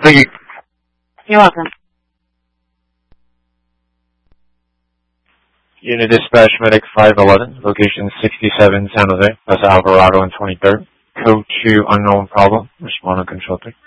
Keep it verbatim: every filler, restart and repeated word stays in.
Thank you. You're welcome. Unit Dispatch Medic five eleven, location sixty-seven San Jose, that's Alvarado and twenty-third. Code two unknown problem. Respond on control three.